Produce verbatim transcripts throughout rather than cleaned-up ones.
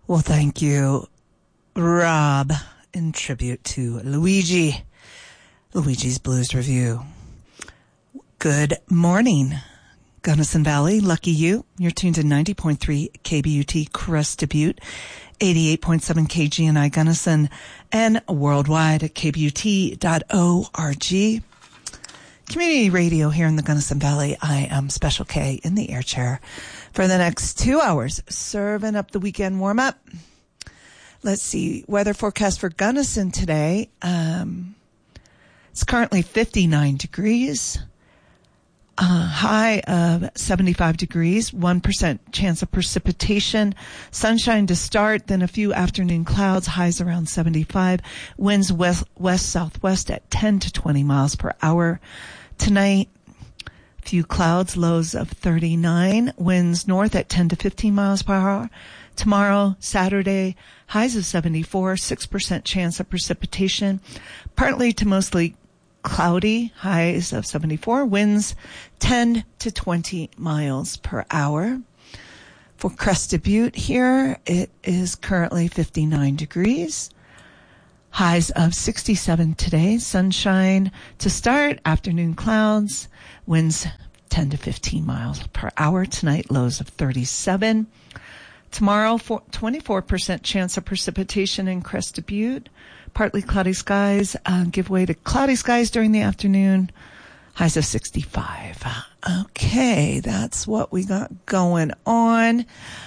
Well, thank you, Rob, in tribute to Luigi. Luigi's Blues Review. Good morning, Gunnison Valley. Lucky you. You're tuned to ninety point three K B U T Crest Butte, eighty-eight point seven K G N I Gunnison, and worldwide at k b u t dot org. Community radio here in the Gunnison Valley. I am Special K in the air chair for the next two hours, serving up the weekend warm-up. Let's see, weather forecast for Gunnison today. Um, it's currently fifty-nine degrees, uh, high of seventy-five degrees, one percent chance of precipitation, sunshine to start, then a few afternoon clouds, highs around seventy-five, winds west, west-southwest at ten to twenty miles per hour. Tonight, few clouds, lows of thirty-nine, winds north at ten to fifteen miles per hour. Tomorrow, Saturday, highs of seventy-four, six percent chance of precipitation, partly to mostly cloudy, highs of seventy-four, winds ten to twenty miles per hour. For Crested Butte here, it is currently fifty-nine degrees. Highs of sixty-seven today, sunshine to start, afternoon clouds, winds ten to fifteen miles per hour. Tonight, lows of thirty-seven. Tomorrow, twenty-four percent chance of precipitation in Crested Butte. Partly cloudy skies, uh, give way to cloudy skies during the afternoon. Highs of sixty-five. Okay, that's what we got going on.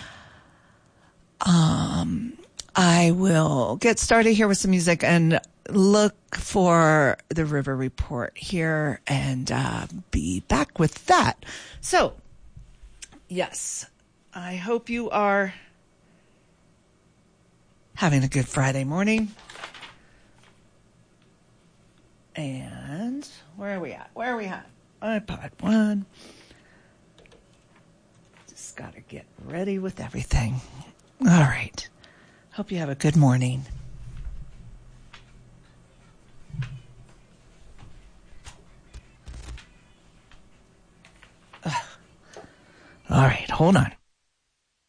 Um... I will get started here with some music and look for the river report here and uh, be back with that. So, yes, I hope you are having a good Friday morning. And where are we at? Where are we at? iPod one. Just got to get ready with everything. All right. Hope you have a good morning. Ugh. All right, hold on.